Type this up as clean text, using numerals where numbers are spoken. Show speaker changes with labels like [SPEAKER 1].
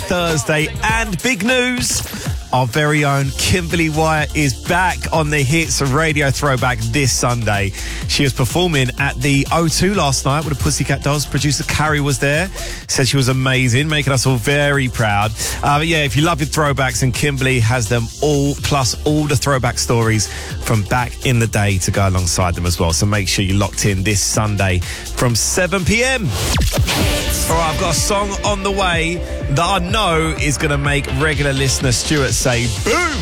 [SPEAKER 1] Thursday. And big news, our very own Kimberly Wyatt is back on the Hits Radio Throwback this Sunday. She was performing at the O2 last night with the Pussycat Dolls. Producer Carrie was there. Said she was amazing, making us all very proud. But yeah, if you love your throwbacks, and Kimberly has them all, plus all the throwback stories from back in the day to go alongside them as well. So make sure you're locked in this Sunday from 7 p.m. All right, I've got a song on the way that I know is going to make regular listener Stuart say, boom!